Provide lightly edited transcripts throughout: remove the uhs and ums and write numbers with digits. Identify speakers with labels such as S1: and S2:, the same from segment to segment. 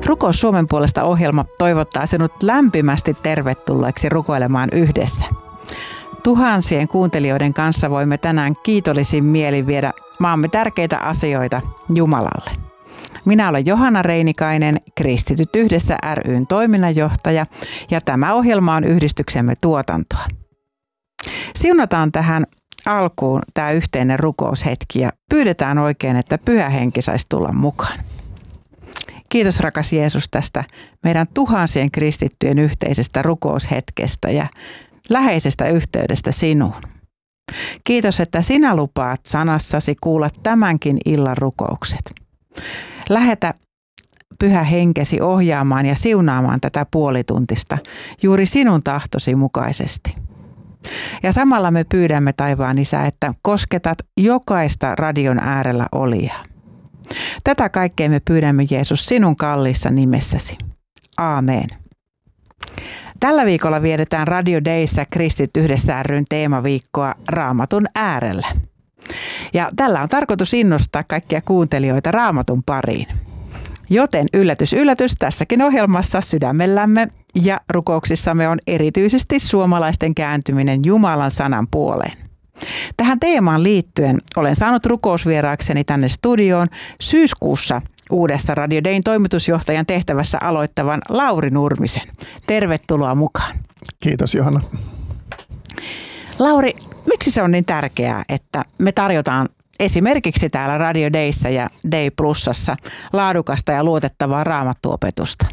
S1: Rukous Suomen puolesta -ohjelma toivottaa sinut lämpimästi tervetulleeksi rukoilemaan yhdessä. Tuhansien kuuntelijoiden kanssa voimme tänään kiitollisin mielin viedä maamme tärkeitä asioita Jumalalle. Minä olen Johanna Reinikainen, Kristityt yhdessä ry:n toiminnanjohtaja, ja tämä ohjelma on yhdistyksemme tuotantoa. Siunataan tähän alkuun tämä yhteinen rukoushetki ja pyydetään oikein, että Pyhä Henki saisi tulla mukaan. Kiitos rakas Jeesus tästä meidän tuhansien kristittyjen yhteisestä rukoushetkestä ja läheisestä yhteydestä sinuun. Kiitos, että sinä lupaat sanassasi kuulla tämänkin illan rukoukset. Lähetä Pyhä Henkesi ohjaamaan ja siunaamaan tätä puolituntista juuri sinun tahtosi mukaisesti. Ja samalla me pyydämme, taivaan Isä, että kosketat jokaista radion äärellä olijaa. Tätä kaikkea me pyydämme, Jeesus, sinun kalliissa nimessäsi. Aamen. Tällä viikolla vietetään Radio Dayssä Kristit yhdessä ry:n teemaviikkoa Raamatun äärellä. Ja tällä on tarkoitus innostaa kaikkia kuuntelijoita Raamatun pariin. Joten yllätys, yllätys, tässäkin ohjelmassa sydämellämme ja rukouksissamme on erityisesti suomalaisten kääntyminen Jumalan sanan puoleen. Tähän teemaan liittyen olen saanut rukousvieraakseni tänne studioon syyskuussa uudessa Radio Dayn toimitusjohtajan tehtävässä aloittavan Lauri Nurmisen. Tervetuloa mukaan.
S2: Kiitos Johanna.
S1: Lauri, miksi se on niin tärkeää, että me tarjotaan esimerkiksi täällä Radio Dayssä ja Day Plusassa laadukasta ja luotettavaa raamattuopetusta?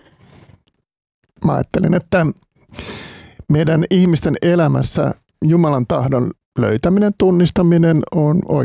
S2: Mä ajattelin, että meidän ihmisten elämässä Jumalan tahdon löytäminen, tunnistaminen on